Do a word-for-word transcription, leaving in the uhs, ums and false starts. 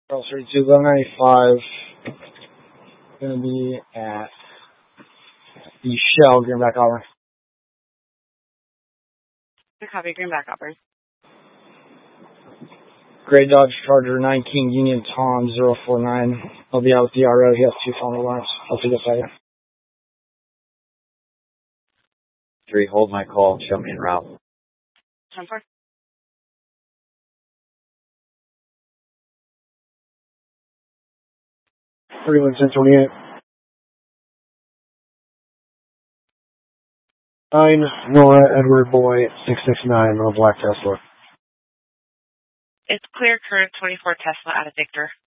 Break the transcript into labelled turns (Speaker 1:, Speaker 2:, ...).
Speaker 1: Charles thirty-two, eleven ninety-five. Going to be at the Shell Greenback Auburn.
Speaker 2: Copy, Greenback Auburn.
Speaker 1: Gray Dodge Charger nine King Union Tom zero four nine. I'll be out with the R O. He has two phone alarms. I'll take a second.
Speaker 3: Three, hold my call. Show me en route.
Speaker 2: ten four.
Speaker 1: thirty-one ten twenty-eight. Nine Nora Edward Boy six six nine on Black Tesla.
Speaker 2: It's clear current twenty-four Tesla out of Victor.